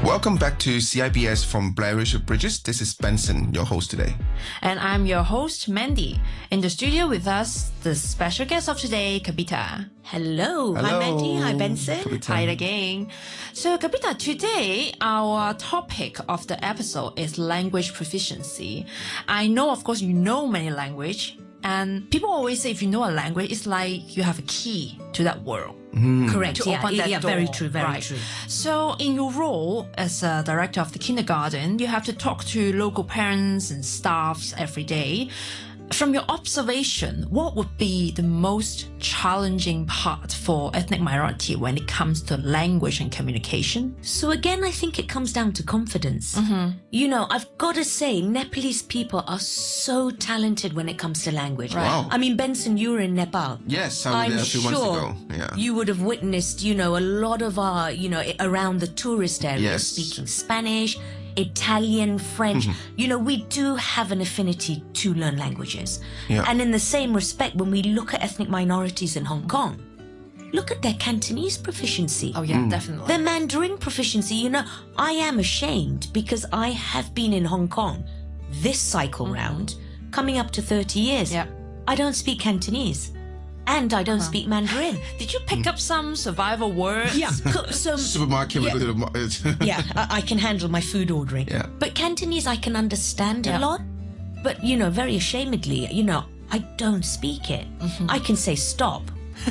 Welcome back to CIBS from Blairish Bridges. This is Benson, your host today. And I'm your host, Mandy. In the studio with us, the special guest of today, Kapita. Hello. Hi, Mandy. Hi, Benson. Kapita. Hi again. So, Kapita, today our topic of the episode is language proficiency. I know, of course, you know many language. And people always say if you know a language, it's like you have a key to that world. Correct. To open that door. Very true. Very Right. true. So in your role as a director of the kindergarten, you have to talk to local parents and staffs every day. From your observation, what would be the most challenging part for ethnic minority when it comes to language and communication? So again, I think it comes down to confidence. You know, I've got to say, Nepalese people are so talented when it comes to language. Right. Wow. I mean, Benson, you were in Nepal. Yes, I was I'm there a few months sure ago. Yeah. you would have witnessed, you know, a lot of our, you know, around the tourist areas Yes. speaking Spanish, Italian, French. You know, we do have an affinity to learn languages. Yeah. And in the same respect, when we look at ethnic minorities in Hong Kong, look at their Cantonese proficiency. Oh yeah, definitely. Their Mandarin proficiency. You know, I am ashamed because I have been in Hong Kong this cycle round, coming up to 30 years. Yeah. I don't speak Cantonese and I don't speak Mandarin. Did you pick up some survival words? Yeah. So Supermarket, Yeah. we go to the market. yeah, I can handle my food ordering. Yeah. But Cantonese I can understand Yeah. a lot. But, you know, very ashamedly, you know, I don't speak it. I can say stop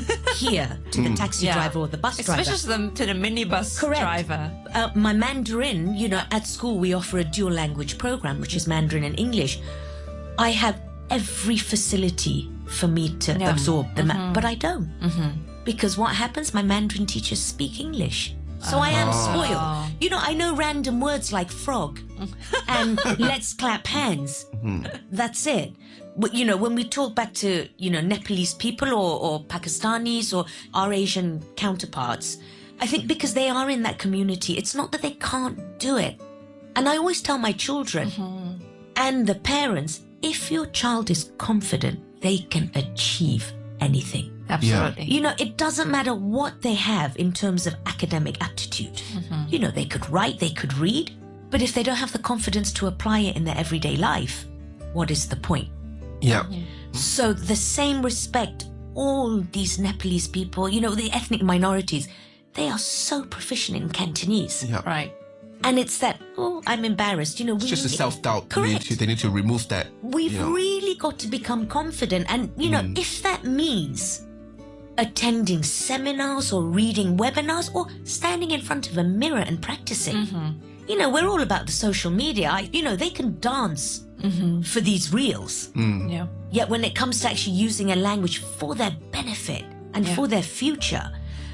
here to the taxi Yeah. driver or the bus driver. Especially to the minibus Correct. driver. My Mandarin, you know, at school we offer a dual language program, which is Mandarin and English. I have every facility for me to Yeah. absorb the but I don't. Because what happens? My Mandarin teachers speak English. So I am spoiled. You know, I know random words like frog and let's clap hands. That's it. But, you know, when we talk back to, you know, Nepalese people or Pakistanis or our Asian counterparts, I think because they are in that community, it's not that they can't do it. And I always tell my children and the parents, if your child is confident, they can achieve anything. Absolutely. You know, it doesn't matter what they have in terms of academic aptitude. You know, they could write, they could read, but if they don't have the confidence to apply it in their everyday life, what is the point? Yeah. So the same respect, all these Nepalese people, you know, the ethnic minorities, they are so proficient in Cantonese. Yeah. Right. And it's that, oh, I'm embarrassed. You know, It's just a self-doubt. Correct. They need to remove that. We've you know. really got to become confident. And, you know, if that means attending seminars or reading webinars or standing in front of a mirror and practicing, you know, we're all about the social media. You know, they can dance for these reels. Yeah. Yet when it comes to actually using a language for their benefit and for their future.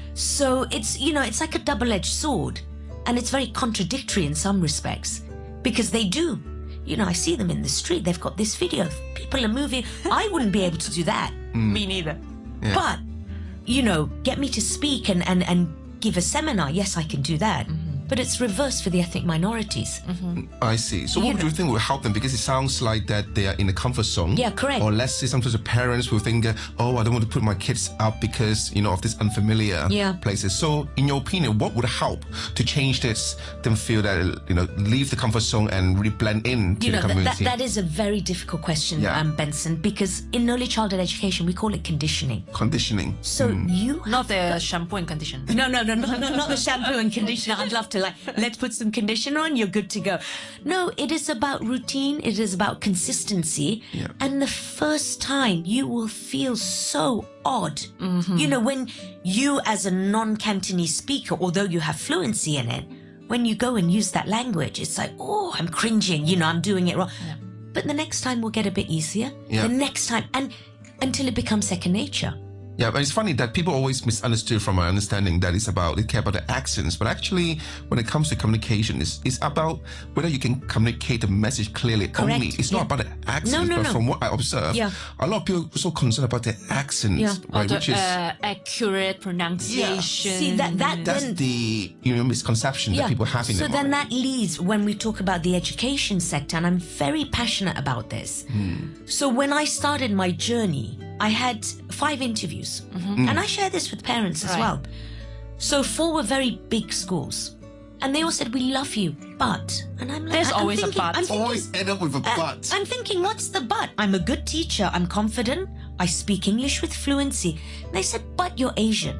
So it's, you know, it's like a double-edged sword. And it's very contradictory in some respects because they do. You know, I see them in the street. They've got this video. People are moving. I wouldn't be able to do that. Me neither. Yeah. But, you know, get me to speak and give a seminar. Yes, I can do that. But it's reversed for the ethnic minorities. I see. So what do you think will help them? Because it sounds like that they are in a comfort zone. Yeah, correct. Or let's say sometimes the parents will think, oh, I don't want to put my kids up because, you know, of this unfamiliar places. So in your opinion, what would help to change this, them feel that, you know, leave the comfort zone and really blend in to You the know, community? that is a very difficult question, Yeah. Benson, because in early childhood education, we call it conditioning. Conditioning. So you Not the shampoo and condition. No, not the shampoo and conditioner. I'd love to let's put some conditioner on, you're good to go. No, it is about routine. It is about consistency. Yeah. And the first time you will feel so odd. You know, when you as a non-Cantonese speaker, although you have fluency in it, when you go and use that language, it's like, oh, I'm cringing, you know, I'm doing it wrong. Yeah. But the next time will get a bit easier. Yeah. The next time, and until it becomes second nature. Yeah, but it's funny that people always misunderstood from my understanding that they care about the accents. But actually, when it comes to communication, it's about whether you can communicate the message clearly only. It's not about the accents. No. But from what I observe, a lot of people are so concerned about the accents, right? Or Which the is accurate pronunciation. See, that's that's the misconception that people have in so their then mind. that leads when we talk about the education sector, and I'm very passionate about this. So when I started my journey, I had 5 interviews, and I share this with parents as Right. well. So 4 were very big schools, And they all said, we love you, but... And I'm like... There's always a but. Always end up with a but. I'm thinking, what's the but? I'm a good teacher. I'm confident. I speak English with fluency. And they said, but you're Asian.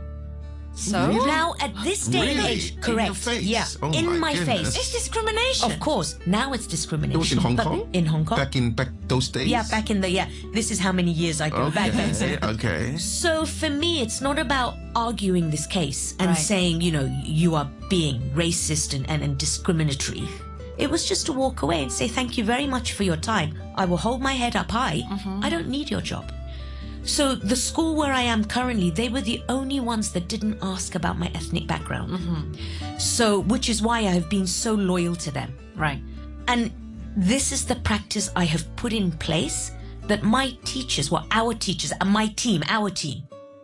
So? Now, at this day and Really? age, correct. In your face? Yeah, Oh in my goodness. face. It's discrimination. Of course, now it's discrimination. It was in Hong but Kong? In Hong Kong. Back those days? Yeah, back in the, this is how many years I go back then. Okay, okay. So for me, it's not about arguing this case and Right. saying, you are being racist and discriminatory. It was just to walk away and say, thank you very much for your time. I will hold my head up high. I don't need your job. So the school where I am currently, they were the only ones that didn't ask about my ethnic background. So, which is why I have been so loyal to them. Right. And this is the practice I have put in place that my teachers, our teachers and my team, our team,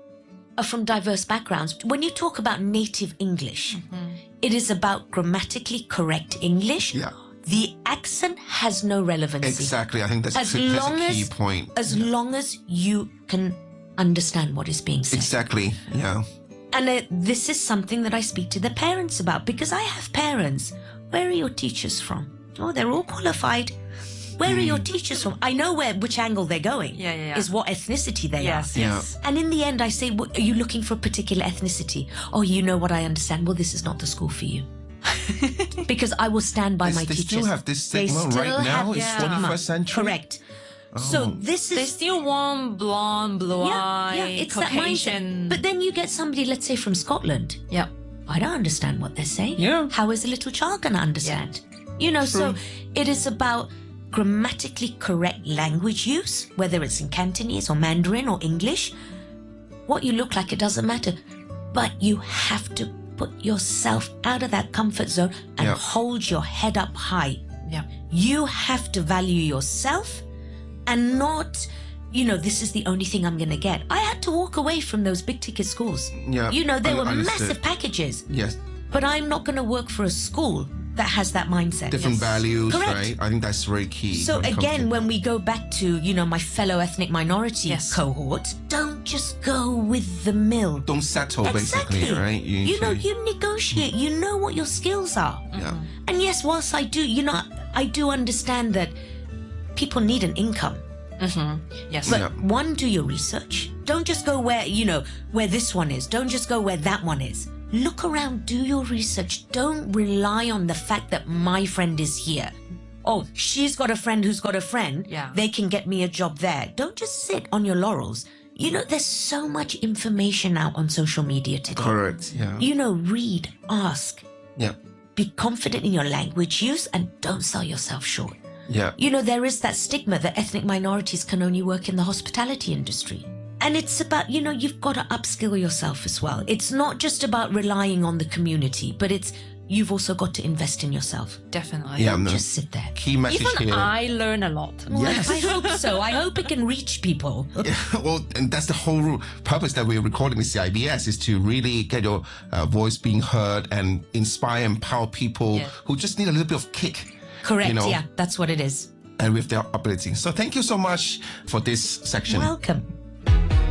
are from diverse backgrounds. When you talk about native English, it is about grammatically correct English. Yeah. The accent has no relevancy. Exactly. I think that's As a long key as- point. As long as you can understand what is being said. Exactly. Yeah. And this is something that I speak to the parents about, because I have parents. Where are your teachers from? Oh, they're all qualified. Where are your teachers from? I know which angle they're going. Yeah. Is what ethnicity they Yes, are. yes. And in the end, I say, are you looking for a particular ethnicity? Oh, you know what I understand. Well, this is not the school for you. Because I will stand by my They teachers. still have this They stigma still right now. have It's this stigma. 21st century. Correct. So this They is... still want blonde, blue-eyed, it's Caucasian. that mindset. But then you get somebody, let's say from Scotland. yeah. I don't understand what they're saying. Yeah. How is a little child going to understand? So it is about grammatically correct language use, whether it's in Cantonese or Mandarin or English. What you look like, it doesn't matter. But you have to put yourself out of that comfort zone and Yeah. hold your head up high. Yeah. You have to value yourself and not, this is the only thing I'm going to get. I had to walk away from those big ticket schools. Yeah, They were understood. massive packages. Yes. But I'm not going to work for a school that has that mindset. Different values, Correct. right? I think that's very key. So when it comes again, to- when we go back to, my fellow ethnic minority Yes. cohort, don't just go with the mill. don't settle, Exactly. basically, right? You negotiate. You know what your skills are. Yeah. And yes, whilst I do, I do understand that people need an income. Yes. But Yeah. one, do your research. Don't just go where this one is. Don't just go where that one is. Look around, do your research. Don't rely on the fact that my friend is here. Oh, she's got a friend who's got a friend. Yeah. They can get me a job there. Don't just sit on your laurels. There's so much information out on social media today. Correct. Yeah. Read, ask, Yeah. be confident in your language use, and don't sell yourself short. Yeah. There is that stigma that ethnic minorities can only work in the hospitality industry. And it's about, you've got to upskill yourself as well. It's not just about relying on the community, but you've also got to invest in yourself. Definitely. Yeah. Don't No. just sit there. Key message Even here. I learn a lot. Yes. I hope so. I hope it can reach people. Well, and that's the whole purpose that we're recording the CIBS, is to really get your voice being heard and inspire, empower people Yeah. who just need a little bit of kick. Correct. You know, Yeah, that's what it is. And with their ability. So thank you so much for this section. Welcome.